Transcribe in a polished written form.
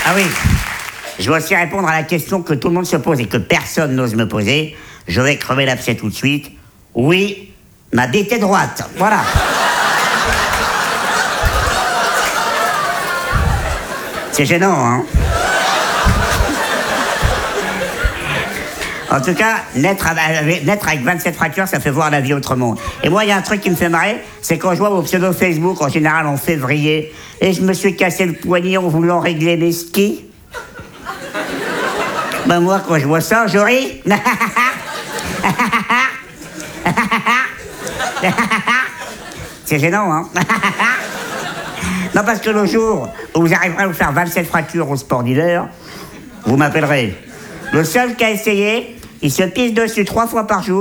Ah oui. Je vais aussi répondre à la question que tout le monde se pose et que personne n'ose me poser. Je vais crever l'abcès tout de suite. Oui, ma bite est droite. Voilà. C'est gênant, hein? En tout cas, naître avec 27 fractures, ça fait voir la vie autrement. Et moi, il y a un truc qui me fait marrer, c'est quand je vois vos pseudo Facebook, en général en février, et je me suis cassé le poignet en voulant régler mes skis. Ben moi, quand je vois ça, je ris. C'est gênant, hein? Non, parce que le jour où vous arriverez à vous faire 27 fractures au sport d'hiver, vous m'appellerez. Le seul qui a essayé, il se pisse dessus 3 fois par jour.